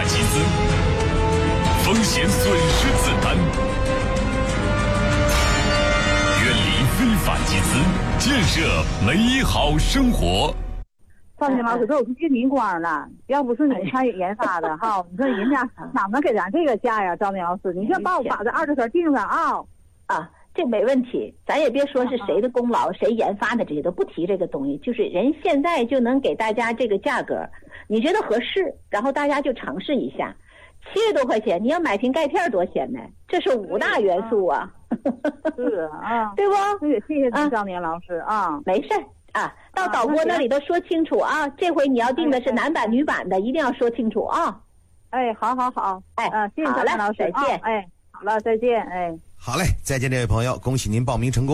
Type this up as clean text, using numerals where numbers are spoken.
集资，风险损失自担。远离非法集资，建设美好生活。 赵明老师都有运营官了，要不是你参与研发的哈，你说人家哪能给咱这个价呀？赵明老师，你就帮我把这20分定上啊！ 这没问题，咱也别说是谁的功劳，谁研发的，这些都不提这个东西，就是人现在就能给大家这个价格，你觉得合适，然后大家就尝试一下。70多块钱，你要买瓶钙片多少钱呢？这是5大元素啊！ 是啊， 对不？ 也谢谢你，赵明老师啊， 没事啊，到导播那里都说清楚啊。这回你要订的是男版女版的，一定要说清楚啊。 哎，好，谢谢赵明老师， 再见。 好了，再见， 好嘞，再见，这位朋友，恭喜您报名成功。